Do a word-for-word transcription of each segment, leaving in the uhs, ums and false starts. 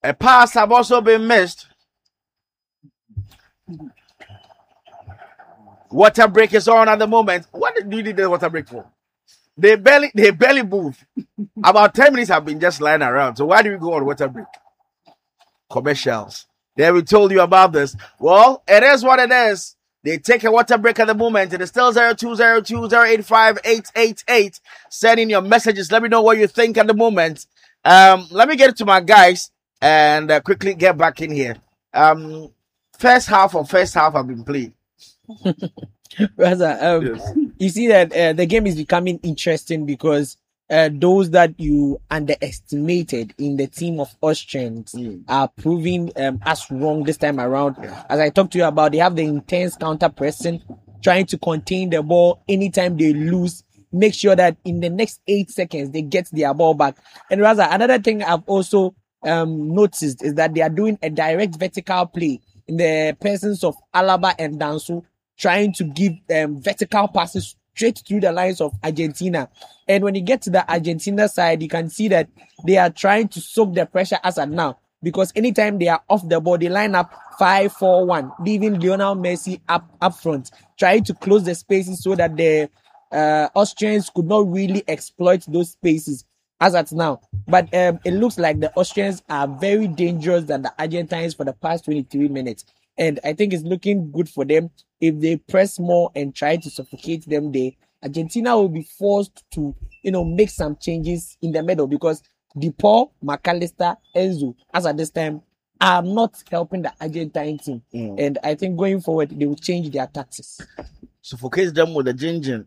A pass have also been missed. Water break is on at the moment. What do you need the water break for? They barely they barely move. About ten minutes have been just lying around. So why do we go on water break? Commercials. There we told you about this. Well, it is what it is. They take a water break at the moment. It is still zero two zero two zero eight five eight eight eight. Send in your messages. Let me know what you think at the moment. Um, let me get it to my guys and uh, quickly get back in here. Um, first half or first half have been played. Rather, um, yes. You see that uh, the game is becoming interesting because uh, those that you underestimated in the team of Austrians mm. are proving um, us wrong this time around. Yeah. As I talked to you about, they have the intense counter pressing, trying to contain the ball anytime they lose. Make sure that in the next eight seconds they get their ball back. And rather, another thing I've also um, noticed is that they are doing a direct vertical play in the presence of Alaba and Danso, trying to give um, vertical passes straight through the lines of Argentina. And when you get to the Argentina side, you can see that they are trying to soak the pressure as of now. Because anytime they are off the ball, they line up five four one, leaving Lionel Messi up, up front, trying to close the spaces so that the uh, Austrians could not really exploit those spaces as at now. But um, it looks like the Austrians are very dangerous than the Argentines for the past twenty-three minutes. And I think it's looking good for them. If they press more and try to suffocate them, they Argentina will be forced to, you know, make some changes in the middle because DePaul, McAllister, Enzo, as at this time, are not helping the Argentine team. Mm. And I think going forward, they will change their tactics. Suffocate them with the ginger.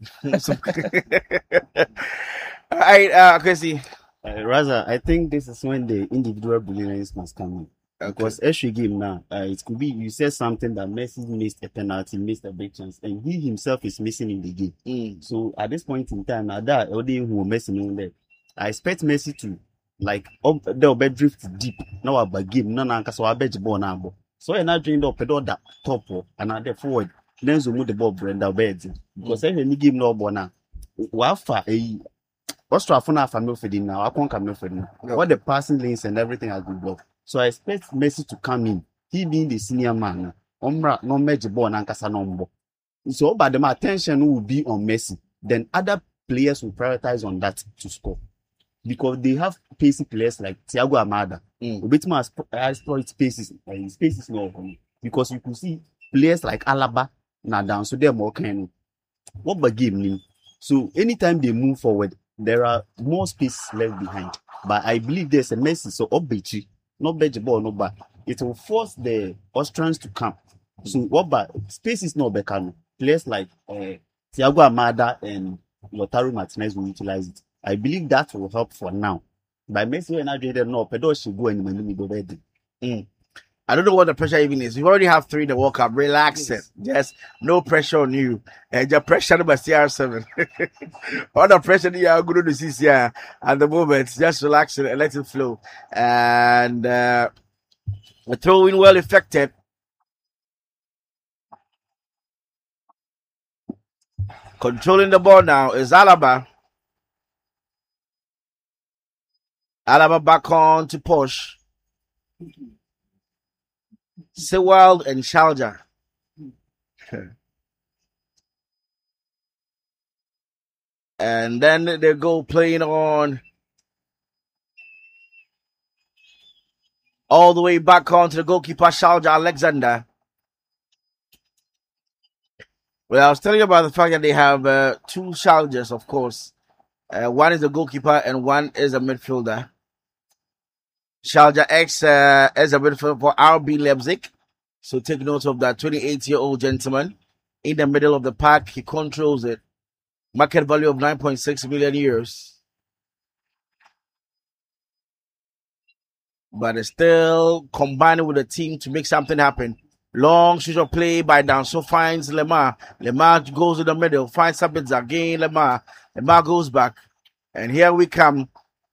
All right, uh, Chrissy. Uh, Raza, I think this is when the individual brilliance must come in. Okay. Because every game now, uh, it could be you said something that Messi missed a penalty, missed a big chance, and he himself is missing in the game. Mm. So at this point in time, now that already who Messi in there, I expect Messi to like um, they'll be drift deep. Now about game, no no, so I bet you ball now. So you're not doing the pedal that top and at the forward, then zoom the ball Brenda bed because mm. any game no ball now. Wafa a what's to have family for them now? I can't come for them. What the passing lanes and everything has been blocked. So I expect Messi to come in. He being the senior man. Omra no major ball and Ankasa number. So but the attention will be on Messi. Then other players will prioritize on that to score. Because they have pacey players like Thiago Amada. Mm. A bit more exploit spaces. Uh, spaces no. Because you could see players like Alaba now down. So they're more kind of what but game mean. So anytime they move forward, there are more space left behind. But I believe there's a Messi. So Obechi. Not bad ball, no bad. It will force the Austrians to come. So what but space is not becano. Players like uh, Thiago Amada and Lautaro Martinez will utilize it. I believe that will help for now. By Messi and Adrian, no, Pedro should go and money go ready. Mm. I don't know what the pressure even is. You already have three in the World Cup. Relax yes. it. Just no pressure on you. And your pressure number C R seven. All the pressure you are going to see here at the moment. Just relax it and let it flow. And uh, the throwing well effected. Controlling the ball now is Alaba. Alaba back on to push. Sewald and Shalja. And then they go playing on all the way back on to the goalkeeper, Shalja Alexander. Well, I was telling you about the fact that they have uh, two Shaljas, of course. Uh, one is the goalkeeper and one is a midfielder. Shalja X uh, is a midfielder for R B Leipzig. So take note of that twenty-eight-year-old gentleman in the middle of the pack. He controls it. Market value of nine point six million euros. But it's still combining with the team to make something happen. Long shoot of play by Danso finds Lemar. Lemar goes in the middle, finds Sabitzer again. Lemar. Lemar goes back. And here we come.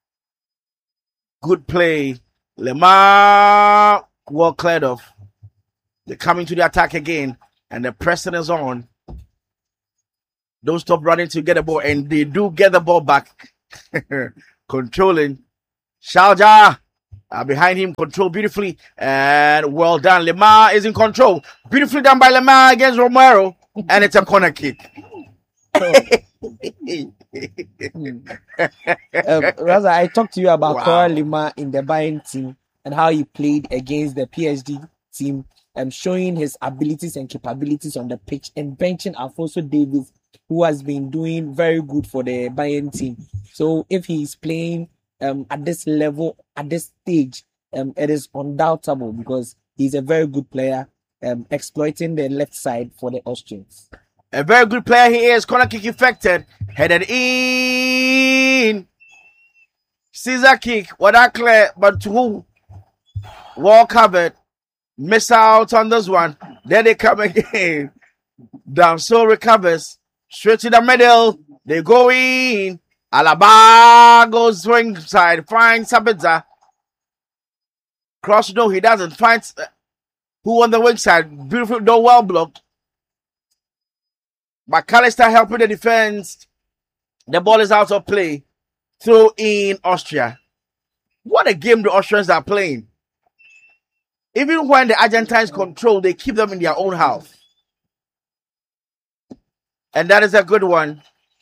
Good play. Lemar well cleared off. They're coming to the attack again. And the pressing is on. Don't stop running to get the ball. And they do get the ball back. Controlling. Shalja. Uh, behind him, control beautifully, and well done. Lemar is in control. Beautifully done by Lemar against Romero, and it's a corner kick. um, Raza, I talked to you about Wow. Cora Lima in the Bayern team and how he played against the P S G team, um, showing his abilities and capabilities on the pitch and benching Alphonso Davies, who has been doing very good for the Bayern team. So if he's playing um, at this level, at this stage, um, it is undoubtable because he's a very good player, um, exploiting the left side for the Austrians. A very good player he is. Corner kick effected. Headed in. Caesar kick. What that clear, but to who? Wall covered. Miss out on this one. Then they come again. Danso recovers. Straight to the middle. They go in. Alaba goes swing side. Finds Sabitzer. Cross, no, he doesn't. Finds uh, who on the wing side. Beautiful, no, well blocked. McAllister helping the defense. The ball is out of play. Throw in Austria. What a game the Austrians are playing. Even when the Argentines control, they keep them in their own house. And that is a good one.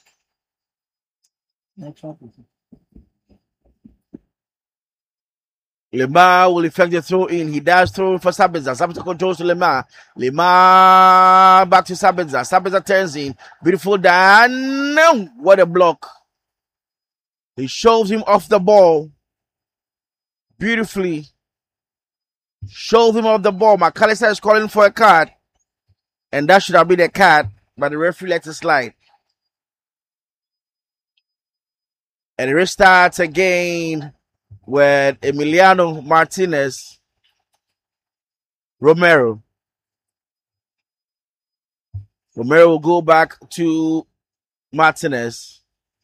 Lemar will effect the throw in. He does throw for Sabitzer. Sabitzer controls to Lemar. Lemar back to Sabitzer. Sabitzer turns in. Beautiful down. What a block. He shoves him off the ball. Beautifully. Shoves him off the ball. McAllister is calling for a card. And that should have been a card. But the referee let it slide. And it restarts again with Emiliano Martinez Romero. Romero will go back to Martinez.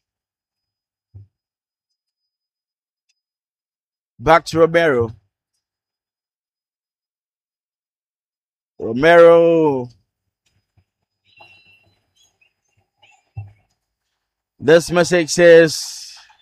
Back to Romero. Romero. This message says,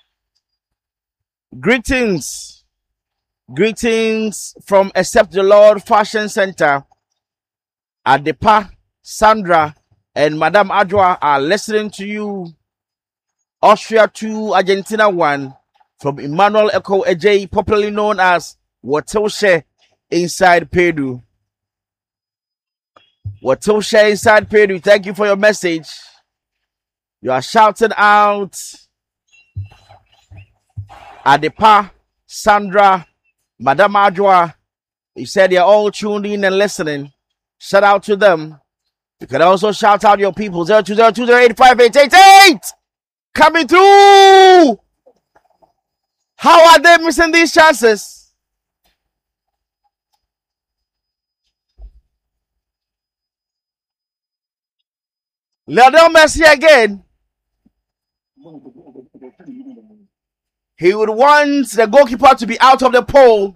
Greetings. Greetings from Accept the Lord Fashion Center. Adepa, Sandra, and Madame Adwa are listening to you. Austria two, Argentina one. From Emmanuel Echo Ejay, popularly known as Watoshe inside Peru. Watoshe inside Peru, thank you for your message. You are shouting out Adepa, Sandra, Madame Adwa. You said they're all tuned in and listening. Shout out to them. You can also shout out your people. zero two zero two zero eight five eight eight eight. Coming through. How are they missing these chances? Lionel Messi again. He would want the goalkeeper to be out of the pole.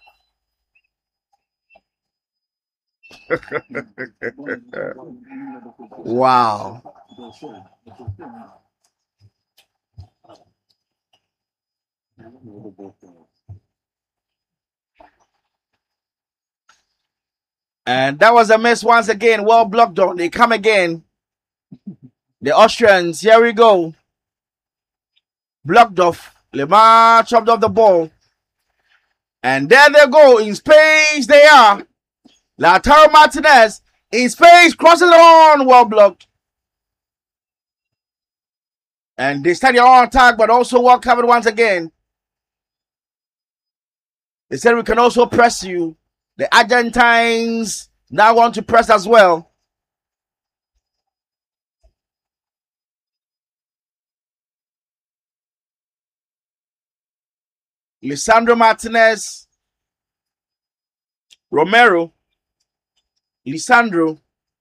Wow. And that was a miss once again. Well blocked on. They come again. The Austrians. Here we go. Blocked off. Lemar chopped off the ball. And there they go. In space they are. Lautaro Martinez. In space. Crosses it on. Well blocked. And they stand on attack, but also well covered once again. They said we can also press you. The Argentines now want to press as well. Lisandro Martinez. Romero. Lisandro.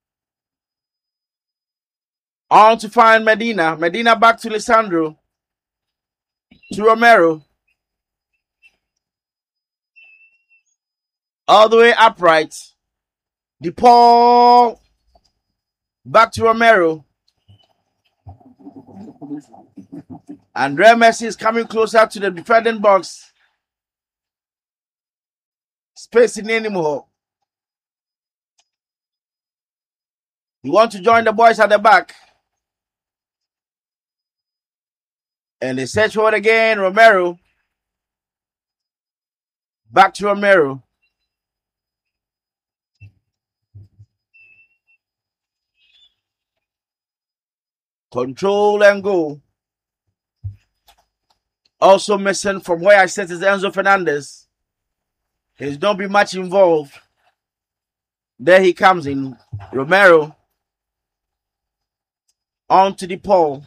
On to find Medina. Medina back to Lisandro. To Romero. All the way upright. DePaul. Back to Romero. Andre Messi is coming closer to the defending box. Space in anymore. You want to join the boys at the back. And they search for it again. Romero. Back to Romero. Control and go. Also missing from where I said is Enzo Fernandez. He's not been much involved. There he comes in. Romero. On to the pole.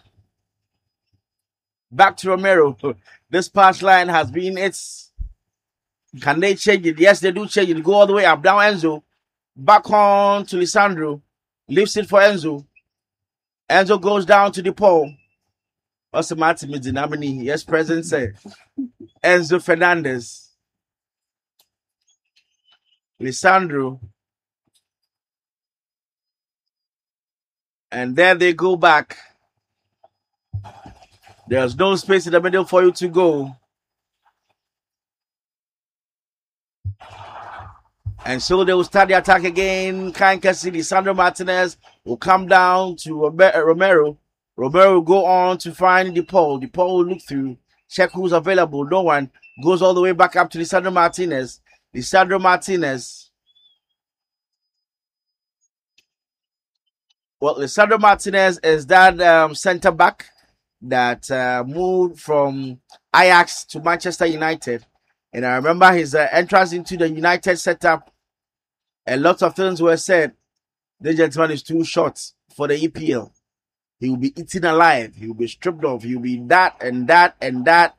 Back to Romero. This pass line has been its. Can they change it? Yes, they do change it. Go all the way up. Down Enzo. Back on to Lisandro. Lifts it for Enzo. Enzo goes down to the pole. Also, Martin Midzinamini. Yes, President said. Enzo Fernandez. Lisandro. And there they go back. There's no space in the middle for you to go. And so they will start the attack again. Kankasi, Lisandro Martinez will come down to Romero. Romero will go on to find the pole. The pole will look through, check who's available. No one. Goes all the way back up to Lisandro Martinez. Lisandro Martinez. Well, Lisandro Martinez is that um, center back that uh, moved from Ajax to Manchester United. And I remember his uh, entrance into the United setup. A lot of things were said. This gentleman is too short for the E P L. He will be eaten alive. He will be stripped off. He will be that and that and that.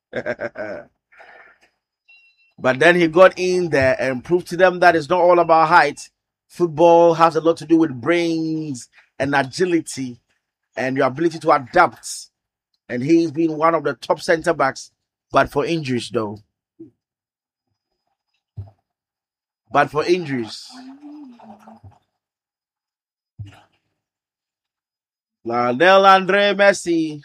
But then he got in there and proved to them that it's not all about height. Football has a lot to do with brains and agility and your ability to adapt. And he's been one of the top center backs, but for injuries though. But for injuries. Lionel Andre Messi.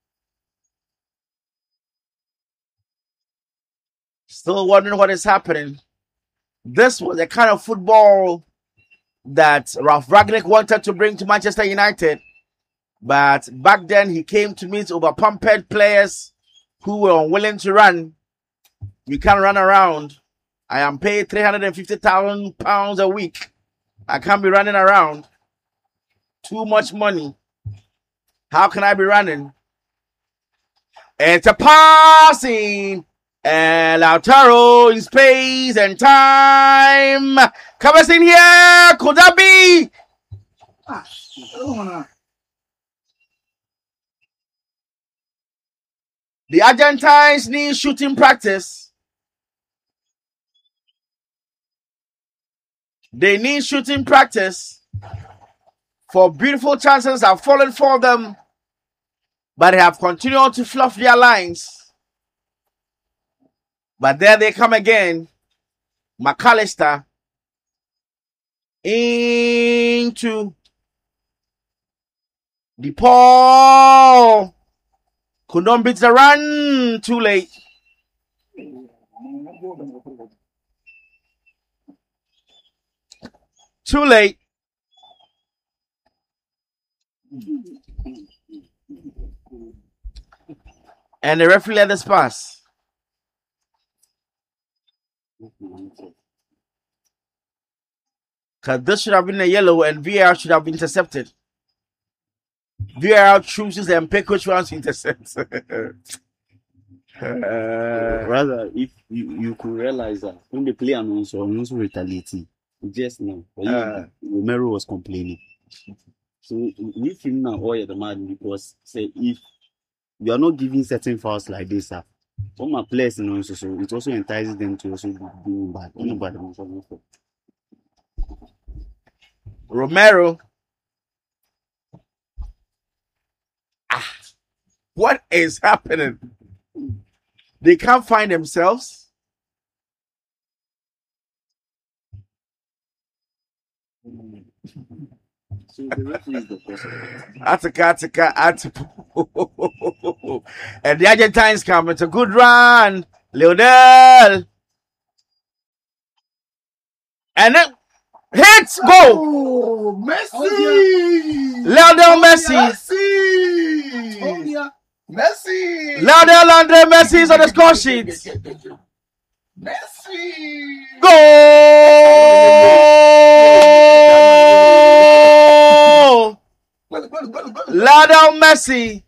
Still wondering what is happening. This was the kind of football that Ralph Ragnick wanted to bring to Manchester United. But back then he came to meet overpumped players who were unwilling to run. You can't run around. I am paid three hundred fifty thousand pounds a week. I can't be running around. Too much money. How can I be running? It's a passing. And Lautaro in space and time. Covers in here. Could that be? The Argentines need shooting practice. They need shooting practice. For beautiful chances have fallen for them. But they have continued to fluff their lines. But there they come again. McAllister. Into the Paul. Could not beat the run. Too late. Too late. And the referee let this pass. Because this should have been a yellow and V A R should have been intercepted. V A R chooses and pick which ones to intercept. uh, Rather, if you, you could realize that when the player announced or announced retaliating, just now, uh, Romero was complaining. So if him now or the man, because say if you are not giving certain fouls like this, uh, all my players, you know, so, so it also entices them to also do bad. Nobody wants to. Romero. Ah, what is happening? They can't find themselves. So the referee is the person. Ataka, Ataka, Ataka. And the Argentines come. It's a good run. Lionel. And then hits go. Oh, Messi. Lionel Messi. Messi. Messi. Lionel Andre Messi is on the score sheet. Messi. Goal. Goal, goal, goal, goal. Lionel Messi.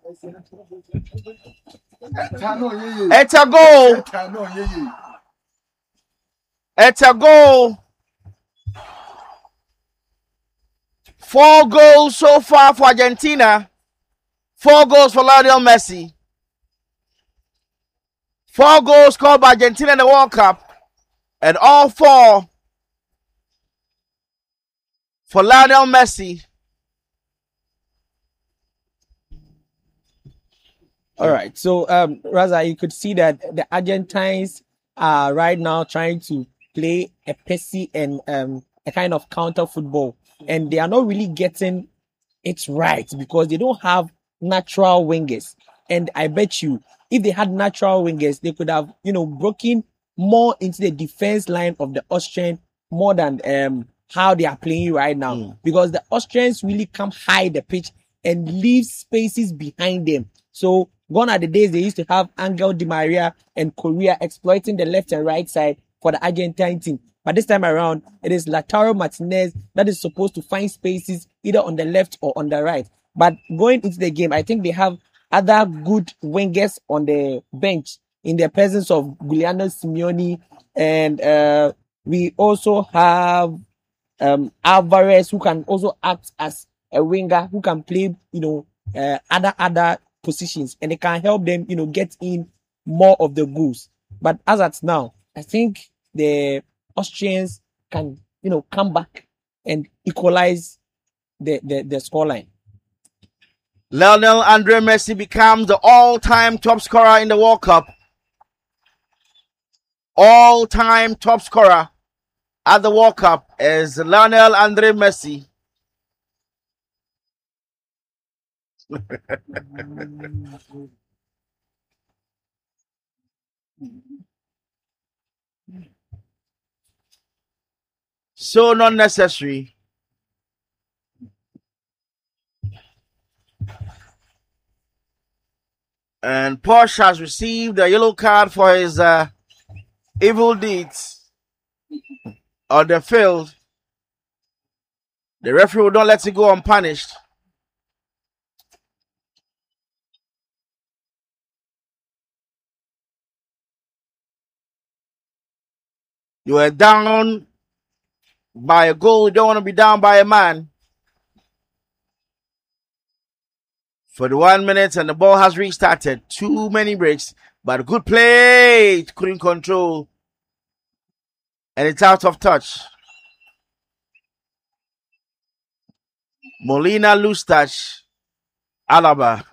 It's a goal. It's a goal. Four goals so far for Argentina. Four goals for Lionel Messi. Four goals scored by Argentina in the World Cup. And all four for Lionel Messi. All right. So, um, Raza, you could see that the Argentines are right now trying to play a pacey and um, a kind of counter football. And they are not really getting it right because they don't have natural wingers. And I bet you, if they had natural wingers, they could have, you know, broken more into the defense line of the Austrian more than um how they are playing right now. Mm. Because the Austrians really come high the pitch and leave spaces behind them. So gone are the days they used to have Angel Di Maria and Correa exploiting the left and right side for the Argentine team. But this time around, it is Lautaro Martinez that is supposed to find spaces either on the left or on the right. But going into the game, I think they have other good wingers on the bench in the presence of Giuliano Simeone. And uh, we also have um, Alvarez, who can also act as a winger, who can play, you know, uh, other other positions. And it can help them, you know, get in more of the goals. But as at now, I think the Austrians can, you know, come back and equalize the, the, the scoreline. Lionel Andre Messi becomes the all-time top scorer in the World Cup. All-time top scorer at the World Cup is Lionel Andre Messi. So not necessary. And Porsche has received a yellow card for his uh, evil deeds on the field. The referee will not let it go unpunished. You are down by a goal. You don't want to be down by a man. For the one minute and the ball has restarted. Too many breaks, but good play. Couldn't control. And it's out of touch. Molina loose touch. Alaba.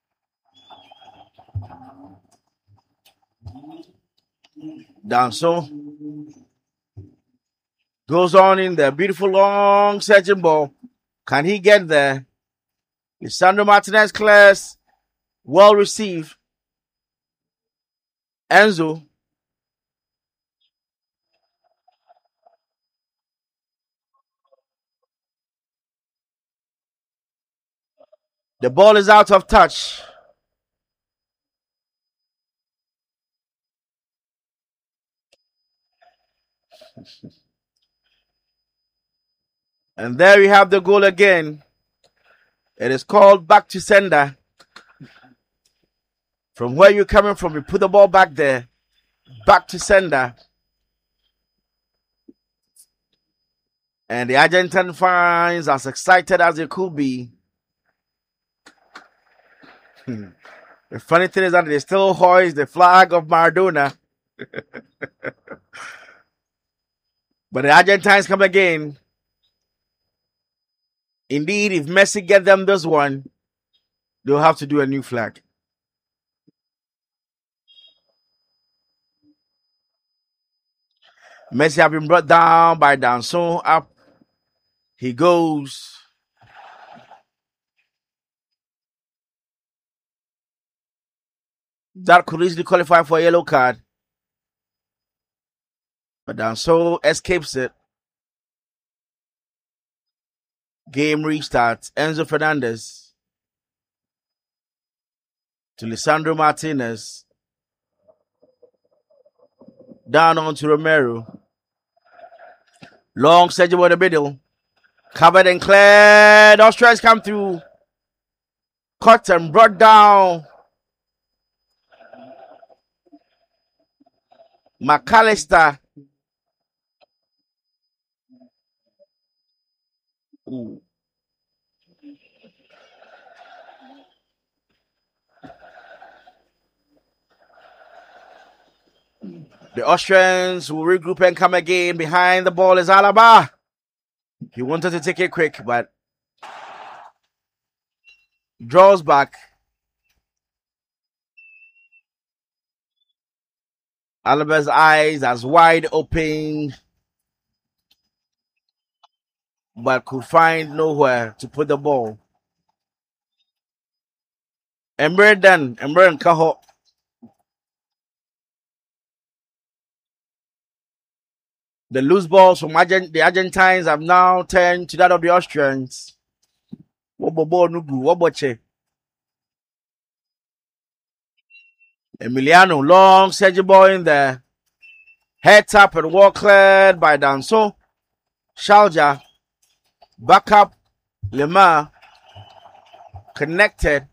Danso goes on in the beautiful long surging ball. Can he get there? Lisandro Martinez clears. Well received. Enzo. The ball is out of touch. And there we have the goal again. It is called back to sender. From where you're coming from, you put the ball back there. Back to sender. And the Argentine fans as excited as they could be. The funny thing is that they still hoist the flag of Maradona. But the Argentines come again. Indeed, if Messi get them this one, they'll have to do a new flag. Messi have been brought down by Danson. Up he goes. That could easily qualify for a yellow card. But Danson escapes it. Game restart. Enzo Fernandez to Lisandro Martinez. Down on to Romero. Long Sergio in the middle. Covered and cleared. Austrians come through. Cut and brought down. McAllister. Ooh. The Austrians will regroup and come again. Behind the ball is Alaba. He wanted to take it quick, but draws back. Alaba's eyes as wide open, but could find nowhere to put the ball. Emre done. Emre and Kaho. The loose balls from Argent- the Argentines have now turned to that of the Austrians. Wobobo Nugu, Woboche. Emiliano, long Sergio ball in there. Head tap and wall cleared by Danso. Shalja. Back up. Lemar. Connected.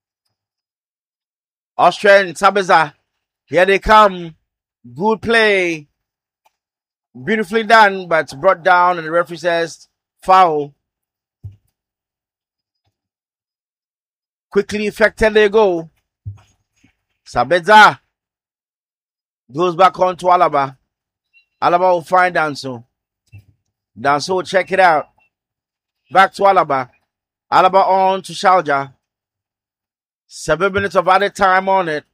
Austrian Sabeza. Here they come. Good play. Beautifully done, but brought down, and the referee says foul. Quickly effected they go. Sabeza goes back on to Alaba. Alaba will find Danso. Danso will check it out. Back to Alaba. Alaba on to Shalja. Seven minutes of added time on it.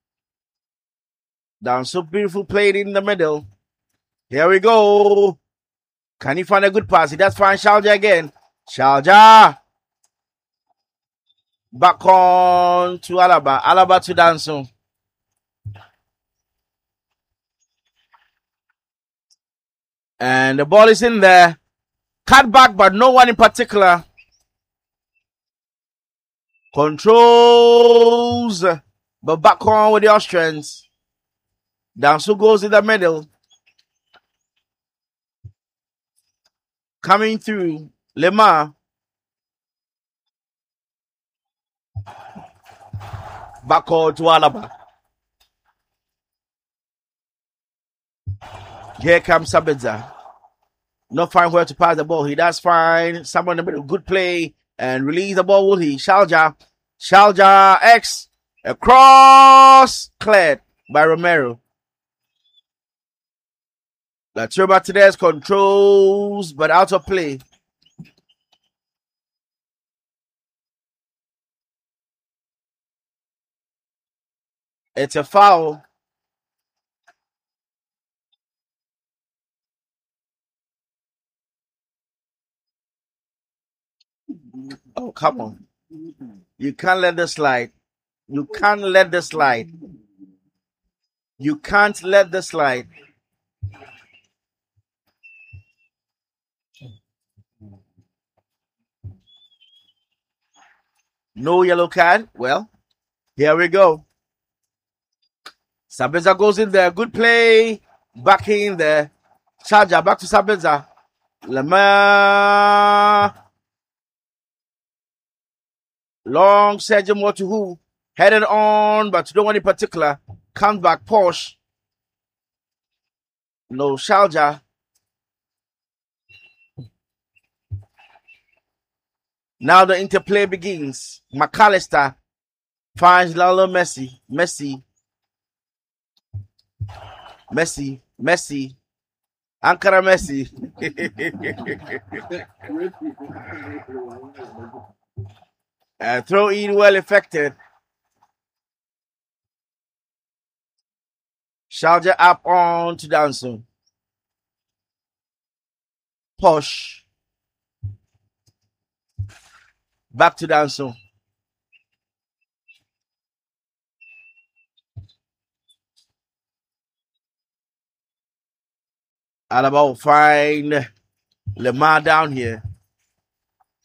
Danso beautiful played in the middle. Here we go. Can he find a good pass? He does find Shalja again. Shalja. Back on to Alaba. Alaba to Danso. And the ball is in there. Cut back, but no one in particular. Controls. But back on with the Austrians. Danso goes in the middle. Coming through. Lemar. Back on to Alaba. Here comes Sabitzer. Not find where to pass the ball. He does find someone in the middle. Good play. And release the ball, will he? Shalja. Shalja X. Across. Cleared by Romero. Lateral Martinez controls, but out of play. It's a foul. Oh, come on. You can't let this slide. You can't let this slide. You can't let this slide. No yellow card. Well, here we go. Sabitzer goes in there. Good play. Back in there. Charger back to Sabitzer. Lemar. Long Sergio more to who? Headed on, but no one in particular. Comes back. Porsche. No Shalja. Now the interplay begins. McAllister finds Lionel Messi. Messi. Messi. Messi. Ankara Messi. uh, throw in well effected. Shalja up on to Danso. Posh. Back to Danso. Alaba will find Lemar down here.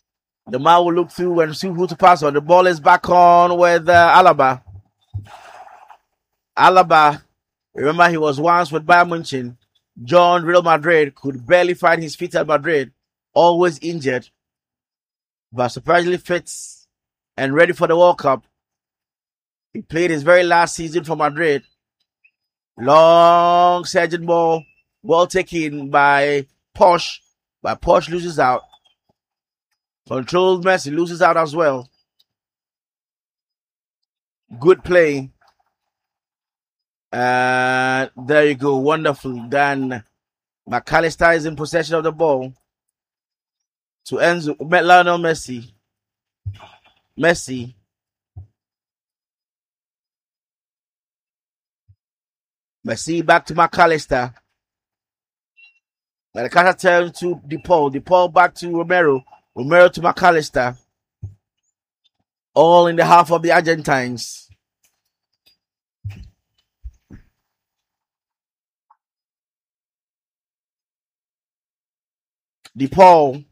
The man will look through and see who to pass on. The ball is back on with uh, Alaba. Alaba, remember he was once with Bayern Munich. John Real Madrid, could barely find his feet at Madrid. Always injured, but surprisingly fit and ready for the World Cup. He played his very last season for Madrid. Long surging ball, ball taken by Posh, but Posh loses out. Controlled Messi loses out as well. Good play. Uh, there you go. Wonderful. Then McAllister is in possession of the ball. To Enzo, Lionel Messi. Messi. Messi back to McAllister. McAllister turns to DePaul. DePaul back to Romero. Romero to McAllister. All in the half of the Argentines. DePaul.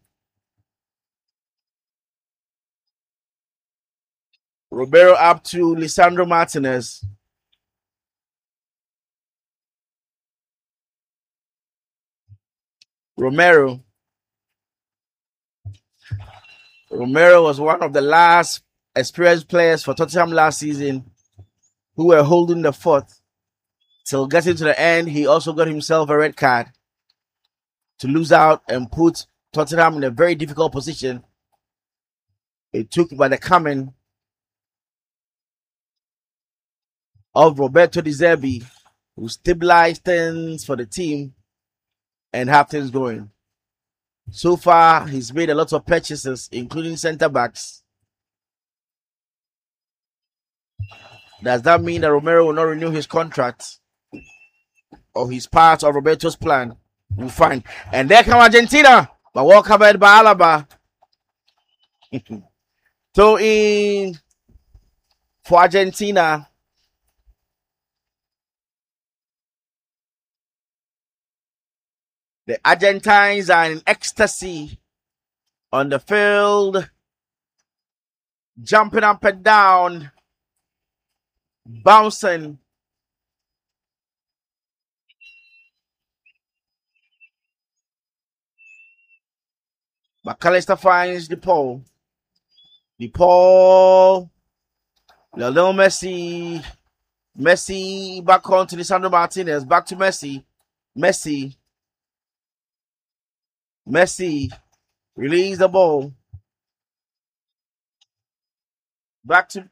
Romero up to Lisandro Martinez. Romero. Romero was one of the last experienced players for Tottenham last season who were holding the fort till getting to the end. He also got himself a red card to lose out and put Tottenham in a very difficult position. It took by the coming of Roberto De Zerbi, who stabilized things for the team and have things going. So far, he's made a lot of purchases, including centre backs. Does that mean that Romero will not renew his contract? Or he's part of Roberto's plan? We'll find. And there come Argentina. But well covered by Alaba. So in for Argentina. The Argentines are in ecstasy on the field, jumping up and down, bouncing. McAllister finds DePaul. DePaul, Lionel Messi, Messi back on to Lisandro Martinez, back to Messi, Messi. Messi, release the ball. Back to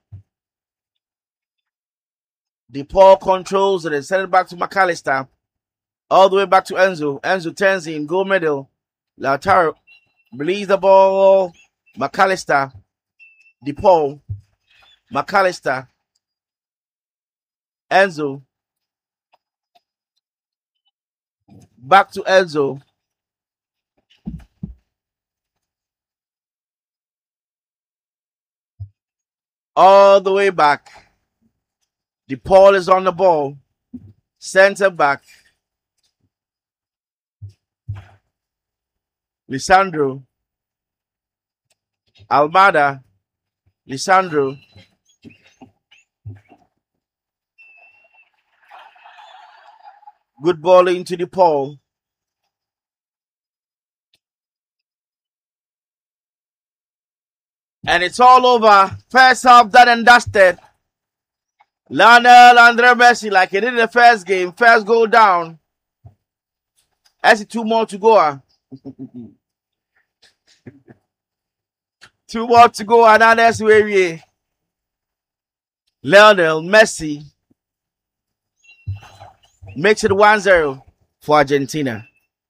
DePaul controls it and send it back to McAllister. All the way back to Enzo. Enzo turns in, go middle. Lautaro, release the ball. McAllister. DePaul. McAllister. Enzo. Back to Enzo. All the way back. DePaul is on the ball. Center back. Lisandro. Almada. Lisandro. Good ball into DePaul. And it's all over. First half done and dusted. Lionel Andre Messi, like he did in the first game, first goal down. That's two more to go. Two more to go. And that's where we Lionel Messi makes it one zero for Argentina.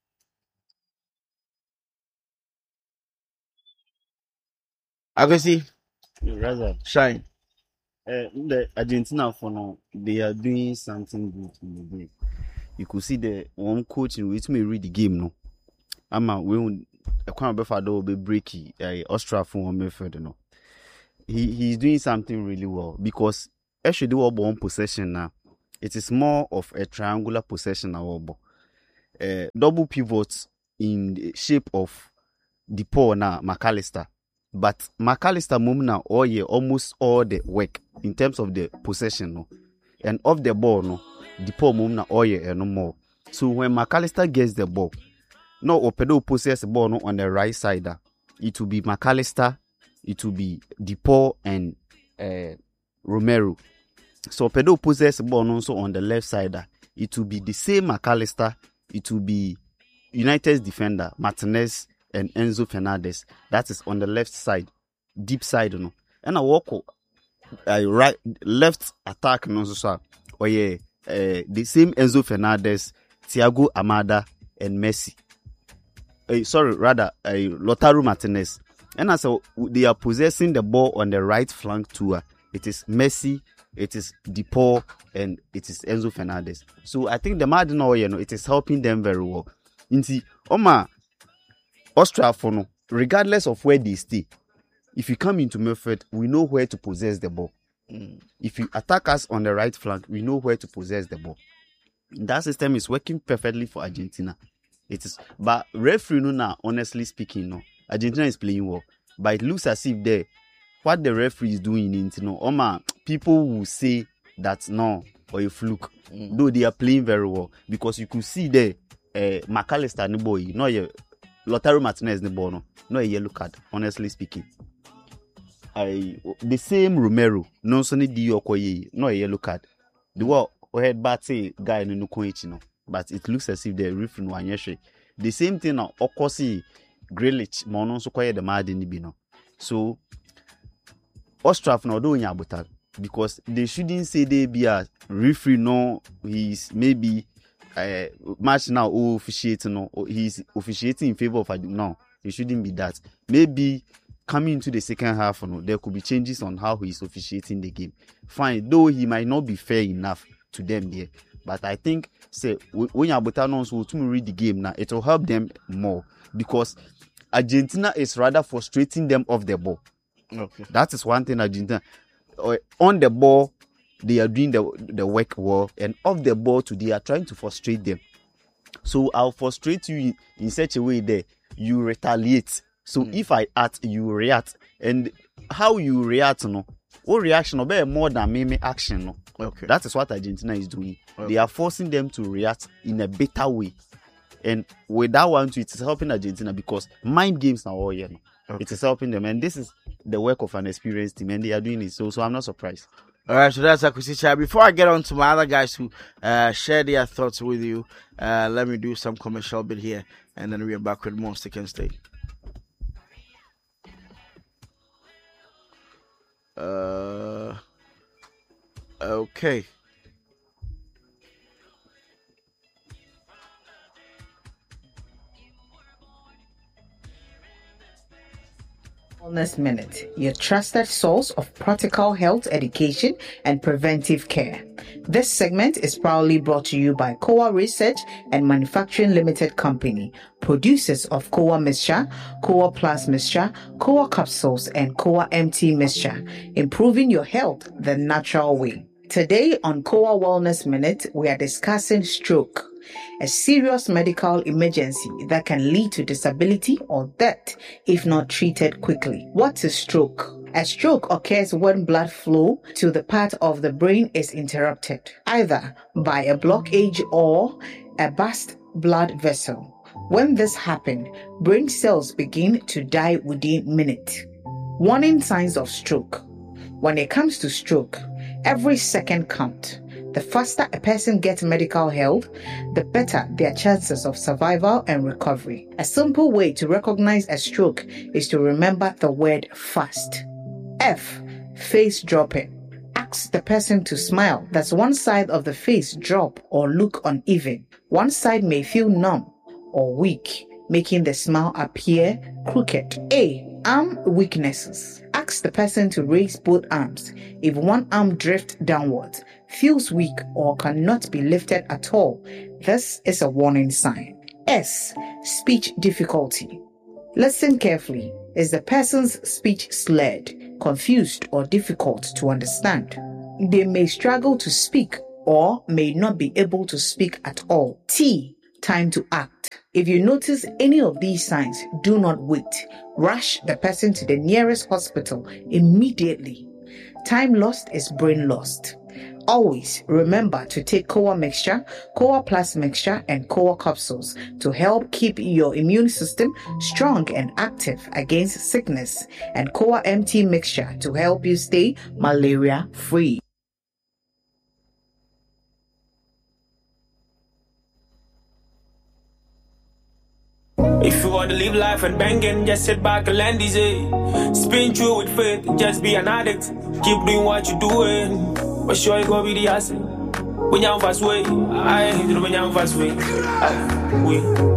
I can see. Rather, Shine. uh, the Argentina for now, they are doing something good in the game. You could see the one coach in which may read the game. No, I'm a we a kind of before will be breaky. Uh, Austria for one midfield. No, he he's doing something really well because actually do one possession now. It is more of a triangular possession now. Uh, double pivots in the shape of DePaul now McAllister. But McAllister Mumna all year almost all the work in terms of the possession, no, and of the ball, no, the poor Mumna all year and no more. So when McAllister gets the ball, no Opedo possess the ball no, on the right side, uh, it will be McAllister, it will be DePaul and uh, Romero. So Opedo possess the ball also on the left side, uh, it will be the same McAllister, it will be United's defender Martinez and Enzo Fernandez. That is on the left side, deep side, you know. And I walk uh, right, left attack, no so. Oh yeah, uh, the same Enzo Fernandez, Thiago Amada, and Messi. Uh, sorry, rather, uh, Lautaro Martinez. And as so they are possessing the ball on the right flank too. Uh, it is Messi, it is DePaul, and it is Enzo Fernandez. So I think the Madden, you know, it is helping them very well. Inti, Oma, Austria for no, regardless of where they stay, if you come into Milford, we know where to possess the ball. Mm. If you attack us on the right flank, we know where to possess the ball. That system is working perfectly for Argentina. It is, but referee no now, honestly speaking, no, Argentina is playing well. But it looks as if they, what the referee is doing in you know, Oma, people will say that no, or a fluke. Mm. Though they are playing very well, because you could see there, uh, McAllister no boy, no yeah. Lautaro Martinez the ball, no, no a yellow card. Honestly speaking, I the same Romero, no sonny di okoye, no a yellow card. The what head bat say guy no koichi no, but it looks as if the referee no anyeshe. The same thing now, Okosi, Grealish, mono so quiet the mad in the bino. So Ostraf no do nyabuta because they shouldn't say they be a referee no, he's maybe. Uh, match now oh, officiating no, he's officiating in favor of no, it shouldn't be that. Maybe coming into the second half, no, there could be changes on how he's officiating the game. Fine, though he might not be fair enough to them there, but I think say when Abutano will to read the game now, it will help them more because Argentina is rather frustrating them off the ball. Okay, that is one thing Argentina uh, on the ball. They are doing the the work well, and off the ball too, they are trying to frustrate them. So I'll frustrate you in, in such a way that you retaliate. So mm. if I act, you react, and how you react, no, what reaction, no, more than me action, no. Okay, that is what Argentina is doing. Okay. They are forcing them to react in a better way, and with that one too, it is helping Argentina because mind games now all year. No? Okay. It is helping them, and this is the work of an experienced team, and they are doing it. So, so I'm not surprised. All right, so that's Akwesi. Before I get on to my other guys who uh, share their thoughts with you, uh, let me do some commercial bit here, and then we're back with more. Stick and stay. Uh, okay. Wellness Minute, your trusted source of practical health education and preventive care. This segment is proudly brought to you by Kowa Research and Manufacturing Limited Company, producers of Kowa Mixture, Kowa Plus Mixture, Kowa Capsules, and Kowa M T Mixture, improving your health the natural way. Today on Kowa Wellness Minute, we are discussing stroke, a serious medical emergency that can lead to disability or death if not treated quickly. What is stroke? A stroke occurs when blood flow to the part of the brain is interrupted, either by a blockage or a burst blood vessel. When this happens, brain cells begin to die within minutes. Warning signs of stroke. When it comes to stroke, every second counts. The faster a person gets medical help, the better their chances of survival and recovery. A simple way to recognize a stroke is to remember the word fast. F. Face dropping. Ask the person to smile. That's one side of the face drop or look uneven. One side may feel numb or weak, making the smile appear crooked. A. Arm weaknesses. Ask the person to raise both arms. If one arm drifts downwards, feels weak, or cannot be lifted at all, this is a warning sign. S. Speech difficulty. Listen carefully. Is the person's speech slurred, confused, or difficult to understand? They may struggle to speak or may not be able to speak at all. T. Time to act. If you notice any of these signs, do not wait. Rush the person to the nearest hospital immediately. Time lost is brain lost. Always remember to take Koa mixture, Koa Plus mixture, and Koa capsules to help keep your immune system strong and active against sickness, and Koa M T mixture to help you stay malaria free. If you want to live life and banging, just sit back and land easy. Spin through with faith, just be an addict. Keep doing what you're doing, but sure you gonna be the asset. When you're fast way, I hate it when you're fast way. We.